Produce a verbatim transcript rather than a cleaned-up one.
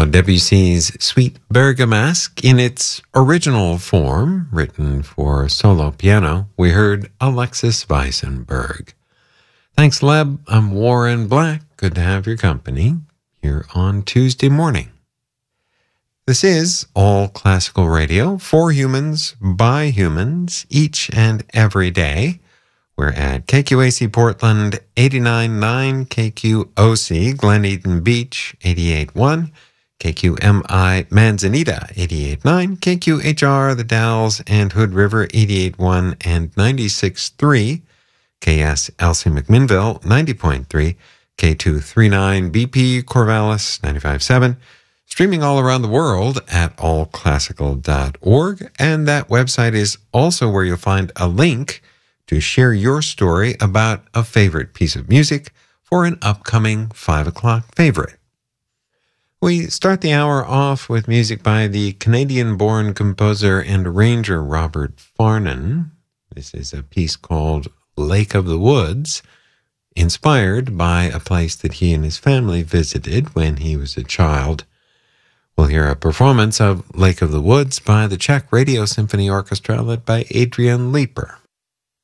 Claude Debussy's Suite Bergamasque in its original form, written for solo piano. We heard Alexis Weissenberg. Thanks, Leb. I'm Warren Black. Good to have your company here on Tuesday morning. This is All Classical Radio for humans, by humans, each and every day. We're at K Q A C Portland, eighty-nine point nine, K Q O C Glen Eden Beach, eighty-eight point one, K Q M I Manzanita, eighty-eight point nine, K Q H R The Dalles and Hood River, eighty-eight point one and ninety-six point three, K S L C McMinnville, ninety point three, K two thirty-nine B P Corvallis, ninety-five point seven, streaming all around the world at all classical dot org, and that website is also where you'll find a link to share your story about a favorite piece of music for an upcoming five o'clock favorite. We start the hour off with music by the Canadian-born composer and arranger Robert Farnon. This is a piece called Lake of the Woods, inspired by a place that he and his family visited when he was a child. We'll hear a performance of Lake of the Woods by the Czech Radio Symphony Orchestra led by Adrian Leeper.